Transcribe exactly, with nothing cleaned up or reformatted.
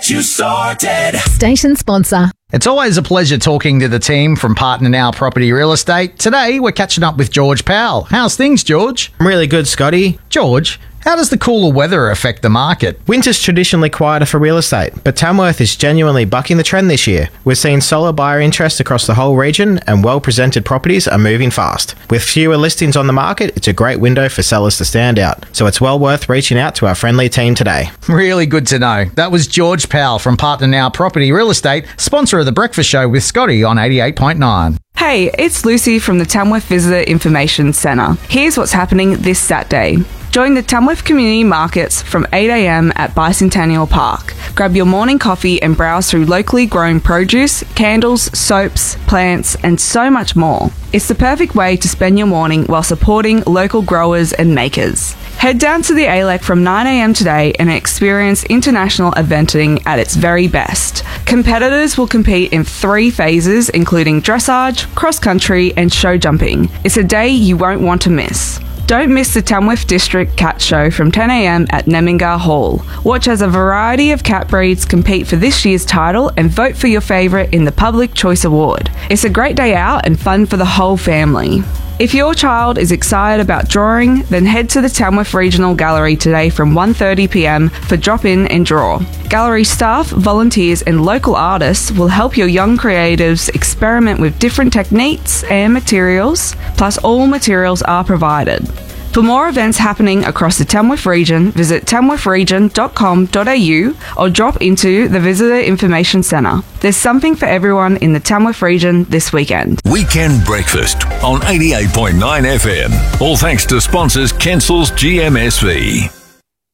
you sorted. Station sponsor. It's always a pleasure talking to the team from Partner Now Property Real Estate. Today, we're catching up with George Powell. How's things, George? I'm really good, Scotty. George, how does the cooler weather affect the market? Winter's traditionally quieter for real estate, but Tamworth is genuinely bucking the trend this year. We're seeing solid buyer interest across the whole region, and well-presented properties are moving fast. With fewer listings on the market, it's a great window for sellers to stand out, so it's well worth reaching out to our friendly team today. Really good to know. That was George Powell from Partner Now Property Real Estate, sponsor of The Breakfast Show with Scotty on eighty-eight point nine. Hey, it's Lucy from the Tamworth Visitor Information Centre. Here's what's happening this Saturday. Join the Tamworth Community Markets from eight a m at Bicentennial Park. Grab your morning coffee and browse through locally grown produce, candles, soaps, plants, and so much more. It's the perfect way to spend your morning while supporting local growers and makers. Head down to the A L E C from nine a m today and experience international eventing at its very best. Competitors will compete in three phases, including dressage, cross-country, and show jumping. It's a day you won't want to miss. Don't miss the Tamworth District Cat Show from ten a m at Nemingar Hall. Watch as a variety of cat breeds compete for this year's title and vote for your favourite in the Public Choice Award. It's a great day out and fun for the whole family. If your child is excited about drawing, then head to the Tamworth Regional Gallery today from one thirty p m for drop-in and draw. Gallery staff, volunteers and local artists will help your young creatives experiment with different techniques and materials, plus all materials are provided. For more events happening across the Tamworth region, visit tamworth region dot com dot a u or drop into the Visitor Information Centre. There's something for everyone in the Tamworth region this weekend. Weekend Breakfast on eighty-eight point nine F M. All thanks to sponsors Kensel's G M S V.